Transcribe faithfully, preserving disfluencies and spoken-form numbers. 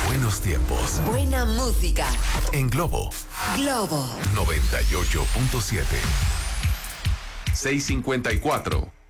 Buenos tiempos. Buena música. En Globo. Globo. noventa y ocho punto siete. seiscientos cincuenta y cuatro.